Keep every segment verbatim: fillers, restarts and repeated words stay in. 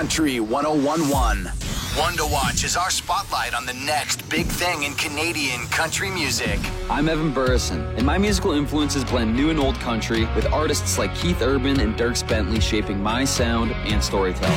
Country one oh one point one. One to Watch is our spotlight on the next big thing in Canadian country music. I'm Evan Burrison, and my musical influences blend new and old country with artists like Keith Urban and Dierks Bentley shaping my sound and storytelling.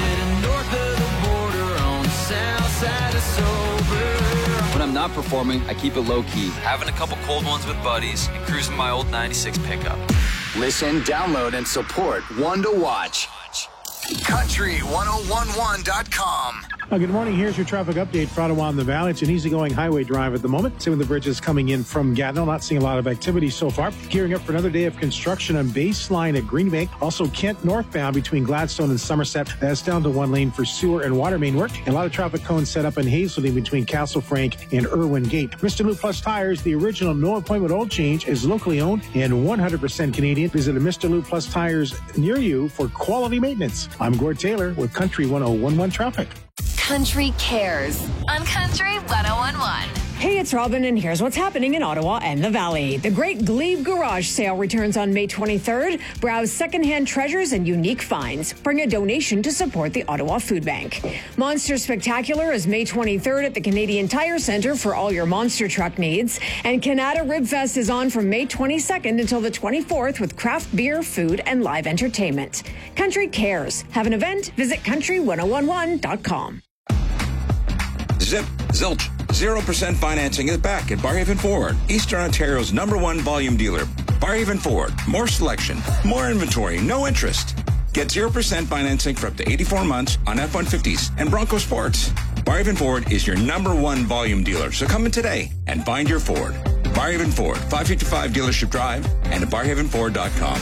When I'm not performing, I keep it low-key, having a couple cold ones with buddies and cruising my old ninety-six pickup. Listen, download, and support One to Watch. country one oh one one dot com. Uh, good morning. Here's your traffic update for Ottawa and the Valley. It's an easygoing highway drive at the moment. Same with the bridges coming in from Gatineau. Not seeing a lot of activity so far. Gearing up for another day of construction on Baseline at Green Bank. Also Kent northbound between Gladstone and Somerset. That's down to one lane for sewer and water main work. And a lot of traffic cones set up in Hazelden between Castle Frank and Irwin Gate. Mister Lou Plus Tires, the original no appointment oil change, is locally owned and one hundred percent Canadian. Visit a Mister Lou Plus Tires near you for quality maintenance. I'm Gord Taylor with Country one oh one point one traffic. Country Cares on Country one oh one point one. Hey, it's Robin, and here's what's happening in Ottawa and the Valley. The Great Glebe Garage Sale returns on May twenty-third. Browse secondhand treasures and unique finds. Bring a donation to support the Ottawa Food Bank. Monster Spectacular is May twenty-third at the Canadian Tire Centre for all your monster truck needs. And Canada Rib Fest is on from May twenty-second until the twenty-fourth with craft beer, food, and live entertainment. Country Cares. Have an event? Visit country one oh one one dot com. Zip, zilch, zero percent financing is back at Barrhaven Ford, Eastern Ontario's number one volume dealer. Barrhaven Ford, more selection, more inventory, no interest. Get zero percent financing for up to eighty-four months on F one fifties and Bronco Sports. Barrhaven Ford is your number one volume dealer, so come in today and find your Ford. Barrhaven Ford, five fifty-five Dealership Drive and at barrhaven ford dot com.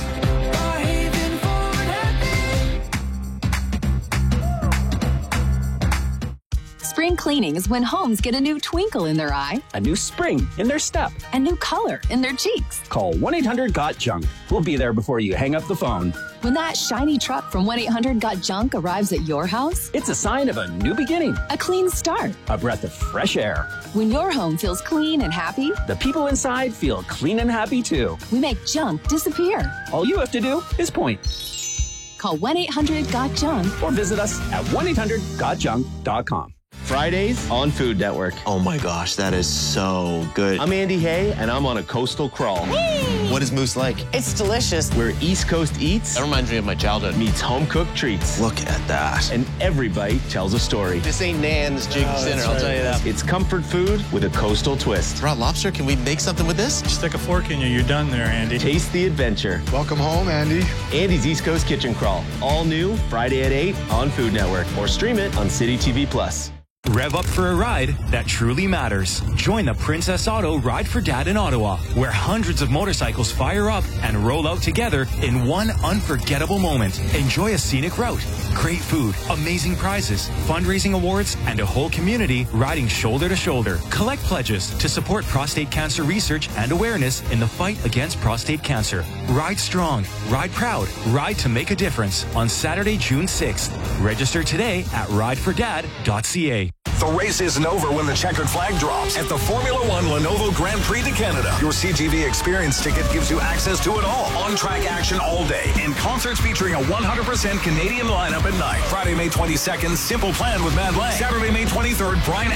Spring cleaning is when homes get a new twinkle in their eye, a new spring in their step, a new color in their cheeks. Call one eight hundred got junk. We'll be there before you hang up the phone. When that shiny truck from one eight hundred got junk arrives at your house, it's a sign of a new beginning, a clean start, a breath of fresh air. When your home feels clean and happy, the people inside feel clean and happy too. We make junk disappear. All you have to do is point. Call one eight hundred got junk or visit us at one eight hundred got junk dot com. Fridays on Food Network. Oh my gosh, that is so good. I'm Andy Hay, and I'm on a coastal crawl. Whee! What is Moose like? It's delicious. Where East Coast eats. That reminds me of my childhood. Meets home-cooked treats. Look at that. And every bite tells a story. This ain't Nan's Jig no, Dinner, I'll right. tell you that. It's comfort food with a coastal twist. Raw lobster, can we make something with this? Stick a fork in you, you're done there, Andy. Taste the adventure. Welcome home, Andy. Andy's East Coast Kitchen Crawl. All new, Friday at eight on Food Network. Or stream it on City T V Plus. Rev up for a ride that truly matters. Join the Princess Auto Ride for Dad in Ottawa, where hundreds of motorcycles fire up and roll out together in one unforgettable moment. Enjoy a scenic route, great food, amazing prizes, fundraising awards, and a whole community riding shoulder to shoulder. Collect pledges to support prostate cancer research and awareness in the fight against prostate cancer. Ride strong, ride proud, ride to make a difference on Saturday, June sixth. Register today at ride for dad dot c a. The race isn't over when the checkered flag drops at the Formula One Lenovo Grand Prix de Canada. Your C G V Experience ticket gives you access to it all. On-track action all day and concerts featuring a one hundred percent Canadian lineup at night. Friday, May twenty-second, Simple Plan with Mad Lang. Saturday, May twenty-third, Brian